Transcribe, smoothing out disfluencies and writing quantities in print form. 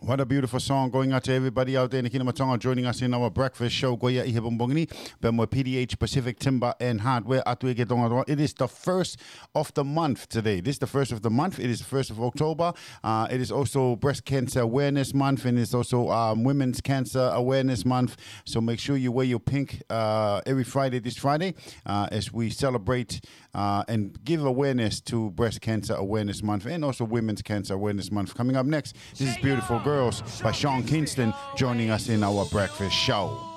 What a beautiful song going out to everybody out there in the Kingdom of Tonga joining us in our breakfast show. Goya i Hebongbongini, Bemo PDH Pacific Timber and Hardware. It is the first of the month today. This is the first of the month. It is the 1st of October. It is also Breast Cancer Awareness Month, and it's also Women's Cancer Awareness Month. So make sure you wear your pink every Friday, this Friday, as we celebrate and give awareness to Breast Cancer Awareness Month and also Women's Cancer Awareness Month. Coming up next, this is Beautiful Girls by Sean Kingston joining us in our breakfast show.